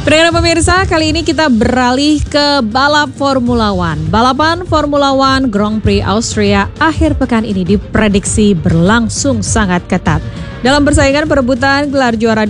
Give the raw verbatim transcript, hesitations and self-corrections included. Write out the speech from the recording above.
Pendengar pemirsa, kali ini kita beralih ke balap Formula One. Balapan Formula One Grand Prix Austria akhir pekan ini diprediksi berlangsung sangat ketat. Dalam persaingan perebutan gelar juara